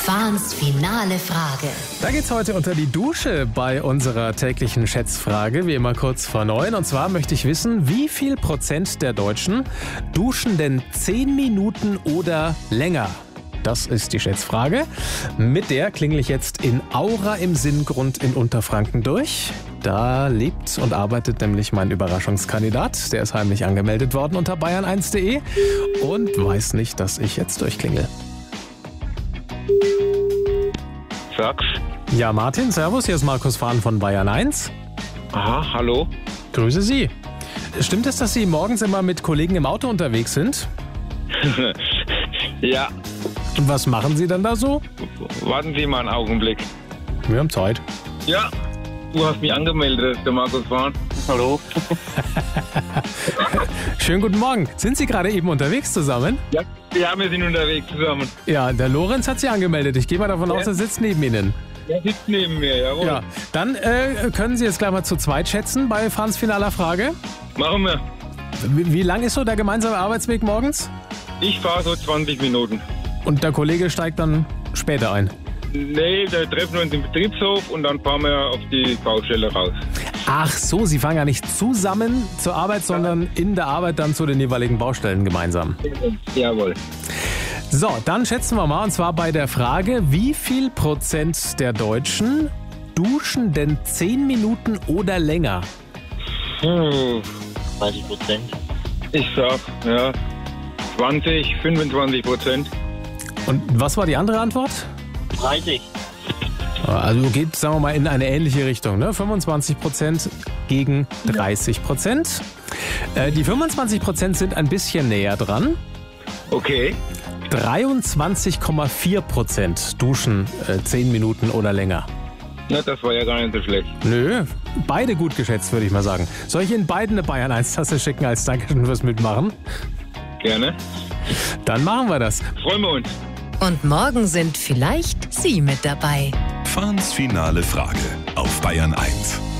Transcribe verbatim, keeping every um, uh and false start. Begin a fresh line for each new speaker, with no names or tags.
Fahns finale Frage.
Da geht's heute unter die Dusche bei unserer täglichen Schätzfrage, wie immer kurz vor neun. Und zwar möchte ich wissen, wie viel Prozent der Deutschen duschen denn zehn Minuten oder länger? Das ist die Schätzfrage. Mit der klingel ich jetzt in Aura im Sinngrund in Unterfranken durch. Da lebt und arbeitet nämlich mein Überraschungskandidat. Der ist heimlich angemeldet worden unter bayern eins punkt de und weiß nicht, dass ich jetzt durchklingel.
Sag's.
Ja, Martin, servus, hier ist Markus Fahn von Bayern eins.
Aha, hallo.
Grüße Sie. Stimmt es, dass Sie morgens immer mit Kollegen im Auto unterwegs sind?
Ja,
Und was machen Sie dann da so?
warten Sie mal einen Augenblick.
Wir haben Zeit.
Ja, du hast mich angemeldet, der Markus Fahn. Hallo.
Schönen guten Morgen. Sind Sie gerade eben unterwegs zusammen?
Ja, ja, wir sind unterwegs zusammen.
Ja, der Lorenz hat Sie angemeldet. Ich gehe mal davon
Ja.
aus, er sitzt neben Ihnen.
Er sitzt neben mir, jawohl.
Ja, dann äh, können Sie jetzt gleich mal zu zweit schätzen bei Fahns finaler Frage.
Machen wir.
Wie, wie lang ist so der gemeinsame Arbeitsweg morgens?
Ich fahre so zwanzig Minuten.
Und der Kollege steigt dann später ein.
Nee, da treffen wir uns im Betriebshof und dann fahren wir auf die Baustelle raus.
Ach so, Sie fahren ja nicht zusammen zur Arbeit, sondern in der Arbeit dann zu den jeweiligen Baustellen gemeinsam.
Jawohl.
So, dann schätzen wir mal, und zwar bei der Frage, wie viel Prozent der Deutschen duschen denn zehn Minuten oder länger?
Hm,
dreißig Prozent.
ich sag, ja, zwanzig, fünfundzwanzig Prozent.
Und was war die andere Antwort?
dreißig.
Also geht, sagen wir mal, in eine ähnliche Richtung, ne? fünfundzwanzig Prozent gegen dreißig Prozent. Äh, die fünfundzwanzig Prozent sind ein bisschen näher dran.
Okay.
dreiundzwanzig Komma vier Prozent duschen äh, zehn Minuten oder länger.
Na, das war ja gar nicht so schlecht.
Nö, beide gut geschätzt, würde ich mal sagen. Soll ich Ihnen beiden eine Bayern eins Tasse schicken als Dankeschön fürs Mitmachen?
Gerne.
Dann machen wir das.
Freuen wir uns.
Und morgen sind vielleicht Sie mit dabei.
Fahns finale Frage auf Bayern eins.